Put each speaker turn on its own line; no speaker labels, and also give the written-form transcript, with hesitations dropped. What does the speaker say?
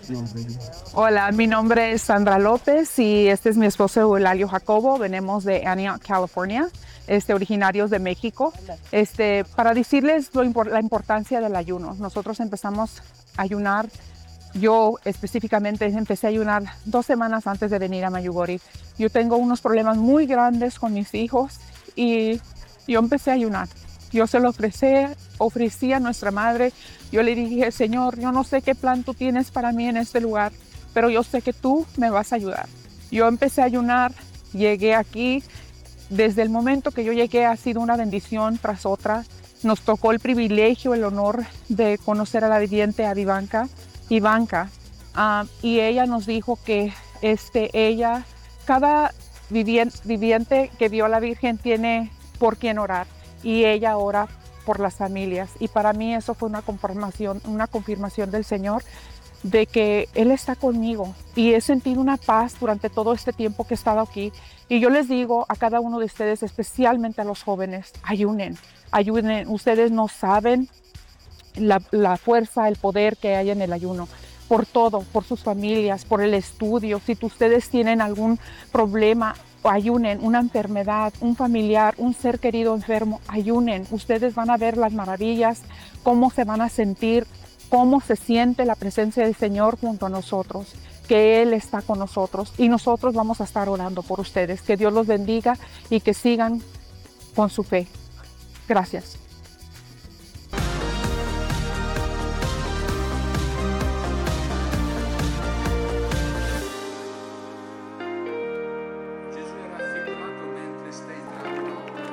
Hola, mi nombre es Sandra López y este es mi esposo Eulalio Jacobo. Venimos de Antioch, California, originarios de México. Para decirles la importancia del ayuno. Nosotros empezamos a ayunar. Yo específicamente empecé a ayunar 2 semanas antes de venir a Mayugori. Yo tengo unos problemas muy grandes con mis hijos y yo empecé a ayunar. Yo se lo ofrecí a nuestra madre. Yo le dije, Señor, yo no sé qué plan tú tienes para mí en este lugar, pero yo sé que tú me vas a ayudar. Yo empecé a ayunar, llegué aquí. Desde el momento que yo llegué ha sido una bendición tras otra. Nos tocó el privilegio, el honor de conocer a la viviente, a Ivanka, y ella nos dijo que cada viviente que vio a la Virgen tiene por quién orar y ella ora por las familias. Y para mí eso fue una confirmación del Señor de que Él está conmigo y he sentido una paz durante todo este tiempo que he estado aquí. Y yo les digo a cada uno de ustedes, especialmente a los jóvenes, ayunen, ayunen. Ustedes no saben la fuerza, el poder que hay en el ayuno. Por todo, por sus familias, por el estudio. Si ustedes tienen algún problema, ayunen, una enfermedad, un familiar, un ser querido enfermo, ayunen. Ustedes van a ver las maravillas, cómo se van a sentir, cómo se siente la presencia del Señor junto a nosotros, que Él está con nosotros y nosotros vamos a estar orando por ustedes. Que Dios los bendiga y que sigan con su fe. Gracias.